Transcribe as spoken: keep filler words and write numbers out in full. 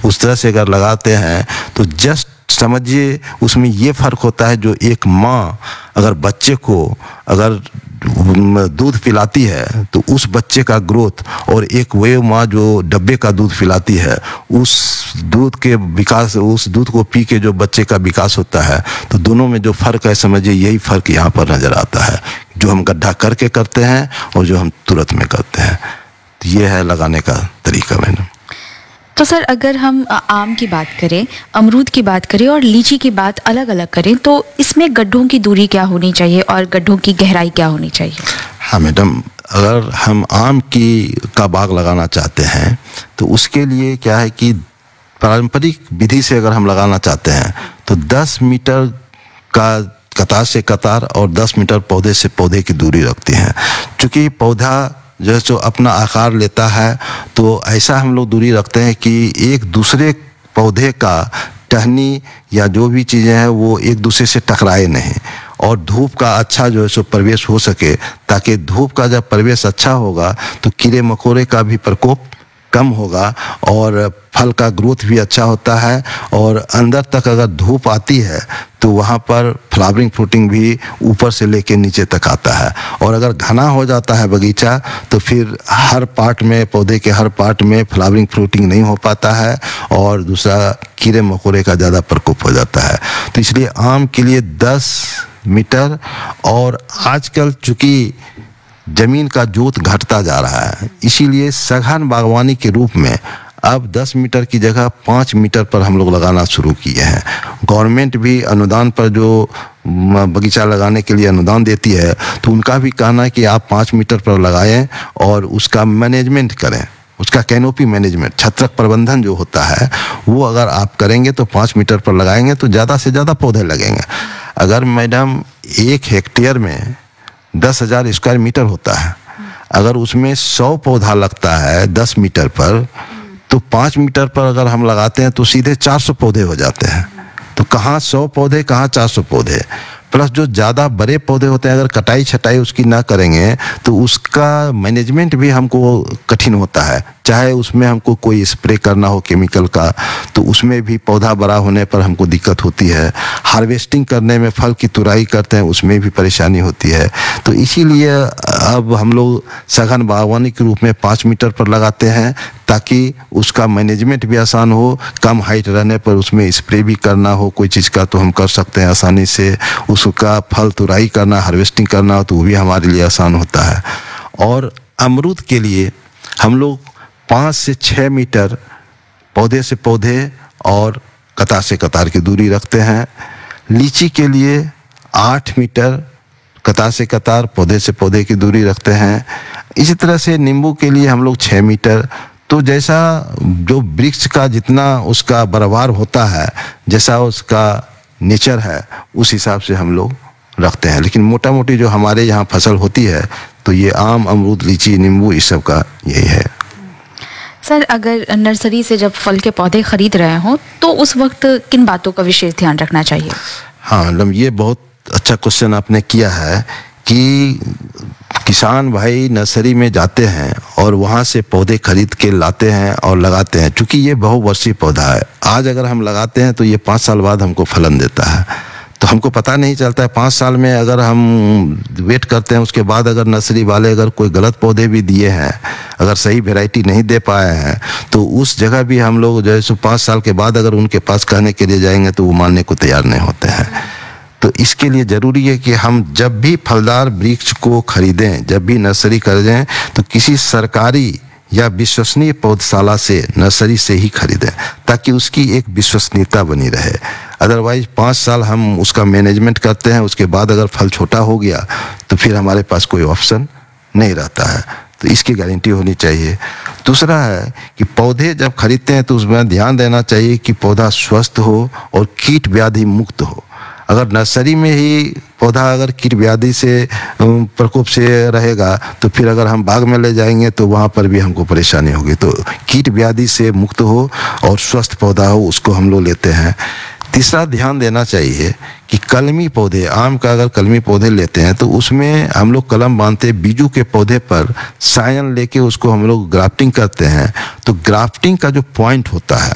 उस तरह से अगर लगाते हैं तो जस्ट समझिए उसमें ये फ़र्क होता है, जो एक माँ अगर बच्चे को अगर दूध पिलाती है तो उस बच्चे का ग्रोथ, और एक वे माँ जो डब्बे का दूध पिलाती है उस दूध के विकास, उस दूध को पी के जो बच्चे का विकास होता है, तो दोनों में जो फ़र्क है समझिए यही फ़र्क यहाँ पर नज़र आता है, जो हम गड्ढा करके करते हैं और जो हम तुरंत में करते हैं। तो ये है लगाने का तरीका मैडम। तो सर अगर हम आम की बात करें, अमरूद की बात करें और लीची की बात अलग अलग करें, तो इसमें गड्ढों की दूरी क्या होनी चाहिए और गड्ढों की गहराई क्या होनी चाहिए? हाँ मैडम, अगर हम आम की का बाग लगाना चाहते हैं तो उसके लिए क्या है कि पारंपरिक विधि से अगर हम लगाना चाहते हैं तो दस मीटर का कतार से कतार और दस मीटर पौधे से पौधे की दूरी रखते हैं। चूँकि पौधा जो है सो अपना आकार लेता है, तो ऐसा हम लोग दूरी रखते हैं कि एक दूसरे पौधे का टहनी या जो भी चीज़ें हैं वो एक दूसरे से टकराए नहीं, और धूप का अच्छा जो है सो प्रवेश हो सके, ताकि धूप का जब प्रवेश अच्छा होगा तो कीड़े मकोड़े का भी प्रकोप कम होगा और फल का ग्रोथ भी अच्छा होता है, और अंदर तक अगर धूप आती है तो वहाँ पर फ्लावरिंग फ्रूटिंग भी ऊपर से लेके नीचे तक आता है। और अगर घना हो जाता है बगीचा तो फिर हर पार्ट में, पौधे के हर पार्ट में फ्लावरिंग फ्रूटिंग नहीं हो पाता है, और दूसरा कीड़े मकोड़े का ज़्यादा प्रकोप हो जाता है। तो इसलिए आम के लिए दस मीटर, और आजकल चूँकि जमीन का जोत घटता जा रहा है, इसीलिए सघन बागवानी के रूप में अब दस मीटर की जगह पाँच मीटर पर हम लोग लगाना शुरू किए हैं। गवर्नमेंट भी अनुदान पर जो बगीचा लगाने के लिए अनुदान देती है, तो उनका भी कहना है कि आप पाँच मीटर पर लगाएं और उसका मैनेजमेंट करें, उसका कैनोपी मैनेजमेंट, छत्रक प्रबंधन जो होता है वो अगर आप करेंगे तो पाँच मीटर पर लगाएंगे तो ज़्यादा से ज़्यादा पौधे लगेंगे। अगर मैडम एक हेक्टेयर में दस हज़ार स्क्वायर मीटर होता है, अगर उसमें सौ पौधा लगता है दस मीटर पर, तो पाँच मीटर पर अगर हम लगाते हैं तो सीधे चार सौ पौधे हो जाते हैं। तो कहाँ सौ पौधे, कहाँ चार सौ पौधे। प्लस जो ज़्यादा बड़े पौधे होते हैं, अगर कटाई छटाई उसकी ना करेंगे तो उसका मैनेजमेंट भी हमको कठिन होता है। चाहे उसमें हमको कोई स्प्रे करना हो केमिकल का, तो उसमें भी पौधा बड़ा होने पर हमको दिक्कत होती है। हार्वेस्टिंग करने में, फल की तुराई करते हैं, उसमें भी परेशानी होती है। तो इसीलिए अब हम लोग सघन बागवानी के रूप में पाँच मीटर पर लगाते हैं, ताकि उसका मैनेजमेंट भी आसान हो। कम हाइट रहने पर उसमें स्प्रे भी करना हो कोई चीज़ का तो हम कर सकते हैं आसानी से। उसका फल तुराई करना, हार्वेस्टिंग करना हो तो वो भी हमारे लिए आसान होता है। और अमरूद के लिए हम लोग पाँच से छः मीटर पौधे से पौधे और कतार से कतार की दूरी रखते हैं। लीची के लिए आठ मीटर कतार से कतार, पौधे से पौधे की दूरी रखते हैं। इसी तरह से नींबू के लिए हम लोग छः मीटर। तो जैसा जो वृक्ष का जितना उसका बरवार होता है, जैसा उसका नेचर है, उस हिसाब से हम लोग रखते हैं। लेकिन मोटा मोटी जो हमारे यहाँ फसल होती है तो ये आम, अमरूद, लीची, नींबू, इस सब का यही है। सर अगर नर्सरी से जब फल के पौधे खरीद रहे हों तो उस वक्त किन बातों का विशेष ध्यान रखना चाहिए? हाँ मैडम, ये बहुत अच्छा क्वेश्चन आपने किया है कि किसान भाई नर्सरी में जाते हैं और वहाँ से पौधे खरीद के लाते हैं और लगाते हैं। चूँकि ये बहुवर्षीय पौधा है, आज अगर हम लगाते हैं तो ये पाँच साल बाद हमको फलन देता है। तो हमको पता नहीं चलता है पाँच साल में, अगर हम वेट करते हैं उसके बाद अगर नर्सरी वाले अगर कोई गलत पौधे भी दिए हैं, अगर सही वैरायटी नहीं दे पाए हैं, तो उस जगह भी हम लोग जो है सो पाँच साल के बाद अगर उनके पास कहने के लिए जाएंगे तो वो मानने को तैयार नहीं होते हैं। तो इसके लिए ज़रूरी है कि हम जब भी फलदार वृक्ष को खरीदें, जब भी नर्सरी खरीदें, तो किसी सरकारी या विश्वसनीय पौधशाला से, नर्सरी से ही खरीदें, ताकि उसकी एक विश्वसनीयता बनी रहे। अदरवाइज पाँच साल हम उसका मैनेजमेंट करते हैं, उसके बाद अगर फल छोटा हो गया तो फिर हमारे पास कोई ऑप्शन नहीं रहता है। तो इसकी गारंटी होनी चाहिए। दूसरा है कि पौधे जब खरीदते हैं तो उसमें ध्यान देना चाहिए कि पौधा स्वस्थ हो और कीट व्याधि मुक्त हो। अगर नर्सरी में ही पौधा अगर कीट व्याधि से प्रकोप से रहेगा तो फिर अगर हम बाग में ले जाएंगे तो वहाँ पर भी हमको परेशानी होगी। तो कीट व्याधि से मुक्त हो और स्वस्थ पौधा हो, उसको हम लोग लेते हैं। तीसरा ध्यान देना चाहिए कि कलमी पौधे, आम का अगर कलमी पौधे लेते हैं तो उसमें हम लोग कलम बांधते बीजू के पौधे पर सायन लेके उसको हम लोग ग्राफ्टिंग करते हैं। तो ग्राफ्टिंग का जो पॉइंट होता है